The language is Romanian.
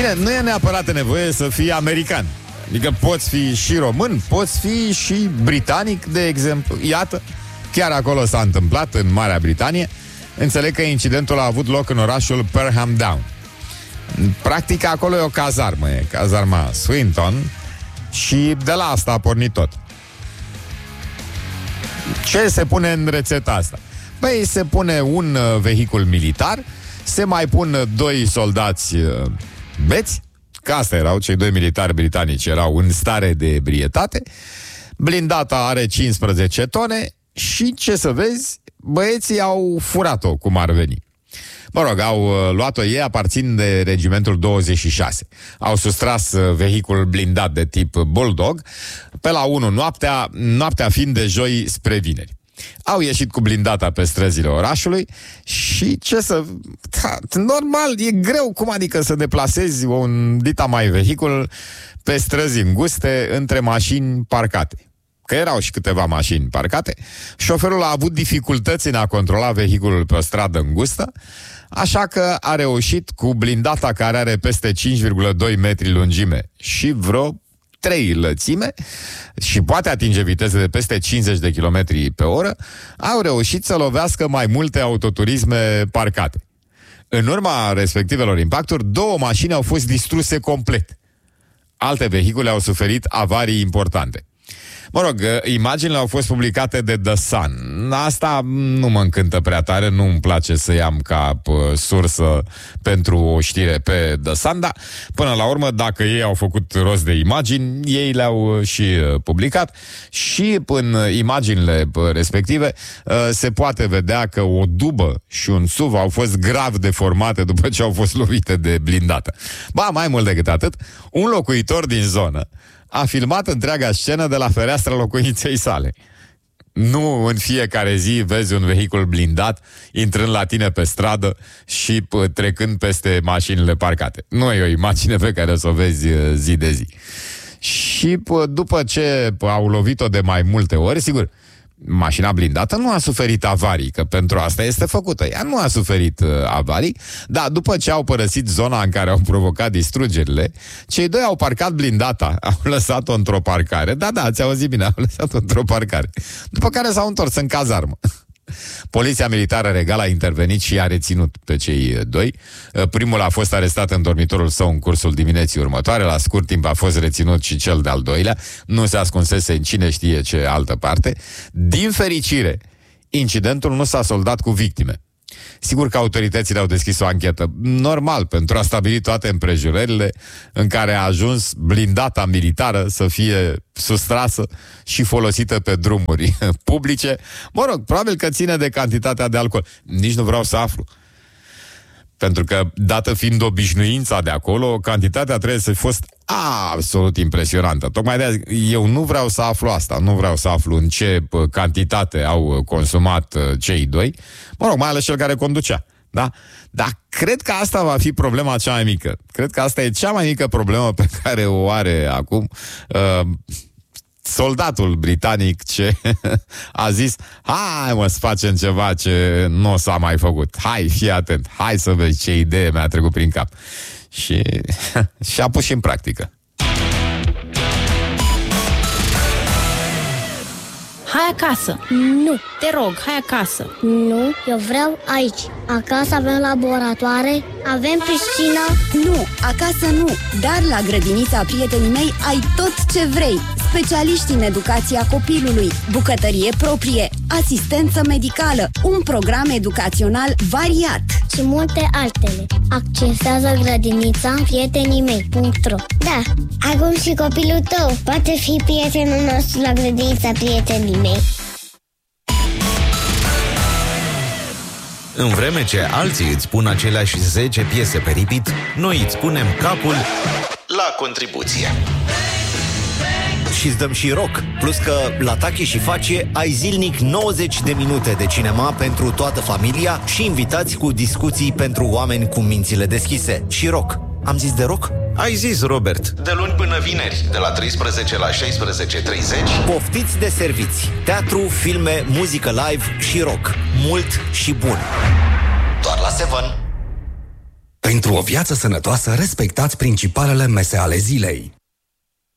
Bine, nu e neapărat nevoie să fii american. Adică poți fi și român, poți fi și britanic, de exemplu. Iată, chiar acolo s-a întâmplat, în Marea Britanie. Înțeleg că incidentul a avut loc în orașul Perham Down. Practic acolo e o cazarmă, e cazarma Swinton. Și de la asta a pornit tot. Ce se pune în rețeta asta? Păi se pune un vehicul militar, se mai pun 2 soldați beți, că asta erau, cei 2 militari britanici erau în stare de ebrietate, blindata are 15 tone și, ce să vezi, băieții au furat-o, cum ar veni. Mă rog, au luat-o, ei aparțin de regimentul 26. Au sustras vehiculul blindat de tip Bulldog pe la 1 noaptea fiind de joi spre vineri. Au ieșit cu blindata pe străzile orașului și ce să... normal, e greu, cum adică să deplasezi un dita mai vehicul pe străzi înguste între mașini parcate. Că erau și câteva mașini parcate, șoferul a avut dificultăți în a controla vehiculul pe o stradă îngustă, așa că a reușit cu blindata care are peste 5,2 metri lungime și vreo 3 lățime și poate atinge viteze de peste 50 de km pe oră, au reușit să lovească mai multe autoturisme parcate. În urma respectivelor impacturi, 2 mașini au fost distruse complet. Alte vehicule au suferit avarii importante. Mă rog, imaginile au fost publicate de The Sun. Asta nu mă încântă prea tare, nu îmi place să iau ca sursă pentru o știre pe The Sun, dar până la urmă, dacă ei au făcut rost de imagini, ei le-au și publicat și în imaginile respective se poate vedea că o dubă și un SUV au fost grav deformate după ce au fost lovite de blindată. Ba, mai mult decât atât, un locuitor din zonă a filmat întreaga scenă de la fereastra locuinței sale. Nu în fiecare zi vezi un vehicul blindat intrând la tine pe stradă și trecând peste mașinile parcate. Nu e o imagine pe care o să o vezi zi de zi. Și după ce au lovit-o de mai multe ori, sigur, mașina blindată nu a suferit avarii, că pentru asta este făcută. Ea nu a suferit avarii, dar după ce au părăsit zona în care au provocat distrugerile, cei 2 au parcat blindata, au lăsat-o într-o parcare. Da, ți-au auzit bine, au lăsat-o într-o parcare. După care s-au întors în cazarmă. Poliția militară regală a intervenit și i-a reținut pe cei 2. Primul a fost arestat în dormitorul său în cursul dimineții următoare. La scurt timp a fost reținut și cel de-al 2-lea. Nu se ascunsese în cine știe ce altă parte. Din fericire, incidentul nu s-a soldat cu victime. Sigur că autoritățile au deschis o anchetă, normal, pentru a stabili toate împrejurările în care a ajuns blindata militară să fie sustrasă și folosită pe drumuri publice. Mă rog, probabil că ține de cantitatea de alcool. Nici nu vreau să aflu. Pentru că, dată fiind obișnuința de acolo, cantitatea trebuie să fi fost absolut impresionantă. Tocmai de azi, eu nu vreau să aflu asta, nu vreau să aflu în ce cantitate au consumat cei 2, mă rog, mai ales cel care conducea, da? Dar cred că asta va fi problema cea mai mică. Cred că asta e cea mai mică problemă pe care o are acum soldatul britanic ce a zis: hai mă, să facem ceva ce nu s-a mai făcut. Hai, fii atent, hai să vezi ce idee mi-a trecut prin cap. Și a pus și în practică. Hai acasă. Nu. Te rog, hai acasă. Nu, eu vreau aici. Acasă avem laboratoare, avem piscină. Nu, acasă nu, dar la grădinița prietenii mei ai tot ce vrei. Specialiști în educația copilului, bucătărie proprie, asistență medicală, un program educațional variat Și multe altele. Accesează grădinița prietenii mei.ro. Da, acum și copilul tău poate fi prietenul nostru la grădinița prietenii mei. În vreme ce alții îți pun aceleași 10 piese pe repeat, noi îți punem capul la contribuție. Și îți dăm și rock. Plus că la Tachi și Facie ai zilnic 90 de minute de cinema pentru toată familia și invitați cu discuții pentru oameni cu mințile deschise. Și rock. Am zis de rock? Ai zis, Robert. De luni până vineri, de la 13 la 16:30. Poftiți de serviți. Teatru, filme, muzică live și rock. Mult și bun. Doar la Seven. Pentru o viață sănătoasă, respectați principalele mese ale zilei.